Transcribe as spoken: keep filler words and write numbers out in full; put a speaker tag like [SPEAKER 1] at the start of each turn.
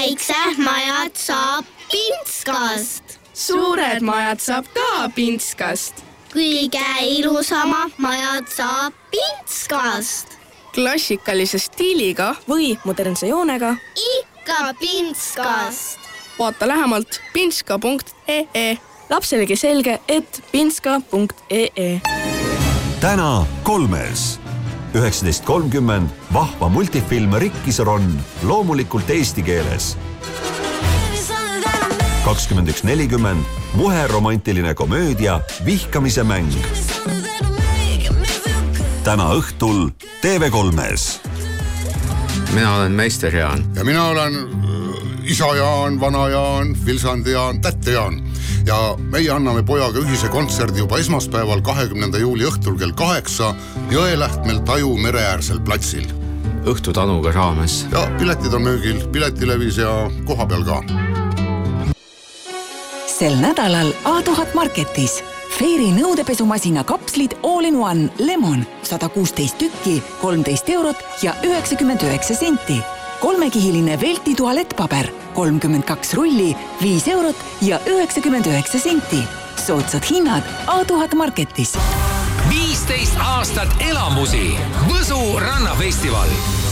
[SPEAKER 1] väiksed majad saab Pintskast.
[SPEAKER 2] Suured majad saab ka Pintskast.
[SPEAKER 1] Kõige ilusamad majad saab Pintskast.
[SPEAKER 2] Klassikalise stiiliga või modernse joonega.
[SPEAKER 1] Ikka Pintskast.
[SPEAKER 2] Vaata lähemalt pintska punkt ee. Lapselegi selge, et pintska punkt ee.
[SPEAKER 3] Täna kolmes. üheksateist kolmkümmend vahva multifilm Rikkis Ron, loomulikult eesti keeles. kakskümmend üks nelikümmend muhe romantiline komöödia Vihkamise mäng. Täna õhtul T V kolmes.
[SPEAKER 4] Mina olen meister Jaan.
[SPEAKER 5] Ja mina olen isa Jaan, vana Jaan, Vilsandi Jaan, tätte Jaan. Ja meie anname pojaga ühise kontserdi juba esmaspäeval kahekümnenda juuli õhtul kell kaheksa Jõelähtmel Taju mereäärsel platsil.
[SPEAKER 4] Õhtutanuga raames.
[SPEAKER 5] Ja piletid on müügil, Piletilevis ja koha peal ka.
[SPEAKER 6] Sel nädalal A tuhat Marketis. Fairy nõudepesumasina kapslid All in One Lemon sada kuusteist tükki, kolmteist eurot ja üheksakümmend üheksa senti. Kolmekihiline Velti tualettpaber, kolmkümmend kaks rulli, viis eurot ja üheksakümmend üheksa senti. Soodsad hinnad A tuhat Marketis.
[SPEAKER 7] viisteist aastat elamusi. Võsu rannafestival.